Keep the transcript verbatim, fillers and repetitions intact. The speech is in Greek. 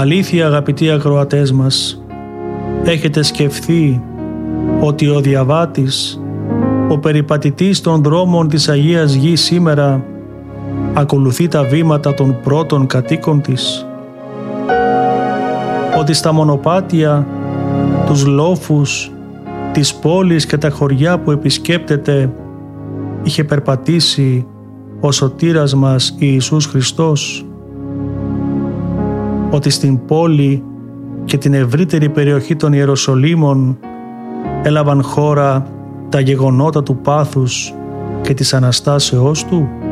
Αλήθεια, αγαπητοί ακροατές μας, έχετε σκεφτεί ότι ο διαβάτης, ο περιπατητής των δρόμων της Αγίας Γης σήμερα ακολουθεί τα βήματα των πρώτων κατοίκων της? Ότι στα μονοπάτια, τους λόφους, τις πόλεις και τα χωριά που επισκέπτεται είχε περπατήσει ο σωτήρας μας Ιησούς Χριστός? Ότι στην πόλη και την ευρύτερη περιοχή των Ιεροσολύμων έλαβαν χώρα τα γεγονότα του πάθους και της Αναστάσεώς Του?